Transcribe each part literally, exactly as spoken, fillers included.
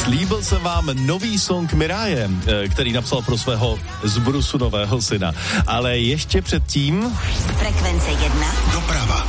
Slíbil jsem vám nový song Miraje, který napsal pro svého z Brusu nového syna. Ale ještě předtím... Frekvence jedna. Doprava.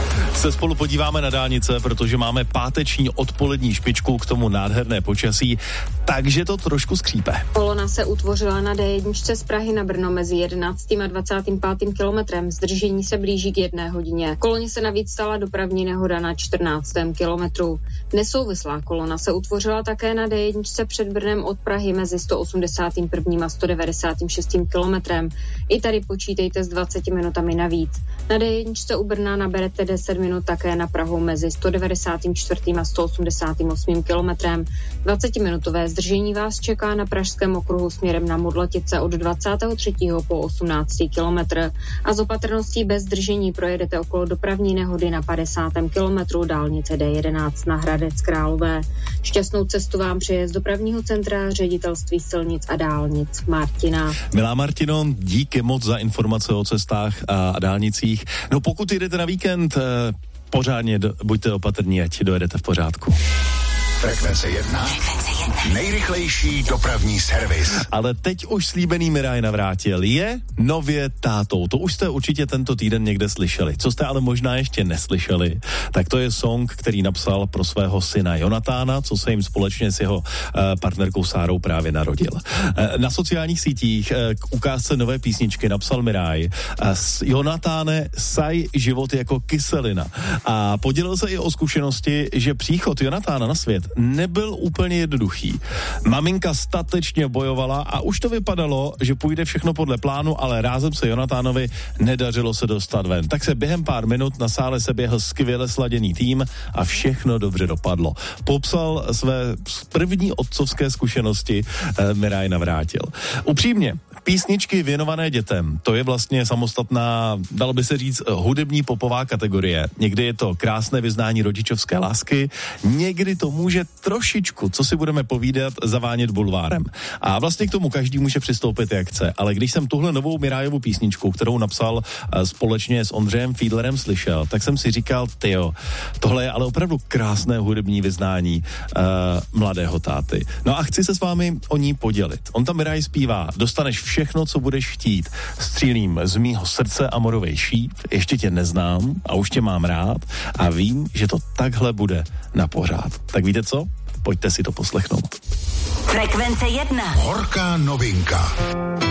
Se spolu podíváme na dálnice, protože máme páteční odpolední špičku, k tomu nádherné počasí, takže to trošku skřípe. Kolona se utvořila na dé jedna z Prahy na Brno mezi jedenáctým a dvacátým pátým kilometrem. Zdržení se blíží k jedné hodině. Koloně se navíc stala dopravní nehoda na čtrnáctém kilometru. Nesouvislá kolona se utvořila také na dé jedna před Brnem od Prahy mezi sto osmdesátým prvním a sto devadesátým šestým kilometrem. I tady počítejte s dvaceti minutami navíc. Na dé jedna u Brna naberete deset minut také na Prahu mezi sto devadesátým čtvrtým a sto osmdesátým osmým kilometrem. dvacetiminutové zdržení vás čeká na pražském okruhu směrem na Modlatice od dvacátého třetího po osmnáctý kilometr a z opatrností bez zdržení projedete okolo dopravní nehody na padesátém kilometru dálnice dé jedenáct na Hradec Králové. Šťastnou cestu vám přeje z dopravního centra Ředitelství silnic a dálnic Martina. Milá Martino, díky moc za informace o cestách a dálnicích. No pokud jdete na víkend, pořádně do, buďte opatrní, ať dojedete v pořádku. Frekvence jedna. Frekvence jedna. Nejrychlejší dopravní servis. Ale teď už slíbený Miraj navrátil. Je nově tátou. To už jste určitě tento týden někde slyšeli. Co jste ale možná ještě neslyšeli, tak to je song, který napsal pro svého syna Jonatána, co se jim společně s jeho uh, partnerkou Sárou právě narodil. Uh, na sociálních sítích uh, k ukázce nové písničky napsal Miraj: uh, Jonatáne, saj život jako kyselina. A podělil se i o zkušenosti, že příchod Jonatána na svět nebyl úplně jednoduchý. Maminka statečně bojovala a už to vypadalo, že půjde všechno podle plánu, ale rázem se Jonatánovi nedařilo se dostat ven. Tak se během pár minut na sále se běhl skvěle sladěný tým a všechno dobře dopadlo. Popsal své první otcovské zkušenosti eh, Miraj Navrátil. Upřímně, písničky věnované dětem, to je vlastně samostatná, dalo by se říct, hudební popová kategorie. Někdy je to krásné vyznání rodičovské lásky, někdy to může trošičku, co si budeme povídat, zavánět bulvárem. A vlastně k tomu každý může přistoupit, jak chce. Ale když jsem tuhle novou Mirajovu písničku, kterou napsal uh, společně s Ondřejem Fiedlerem, slyšel, tak jsem si říkal, tyjo, tohle je ale opravdu krásné hudební vyznání uh, mladého táty. No a chci se s vámi o ní podělit. On tam Miraj zpívá: dostaneš všechno, co budeš chtít. Střílím z mýho srdce amorovej šíp, ještě tě neznám a už tě mám rád a vím, že to takhle bude na pořád. Tak víte co? Pojďte si to poslechnout. Frekvence jedna. Horká novinka.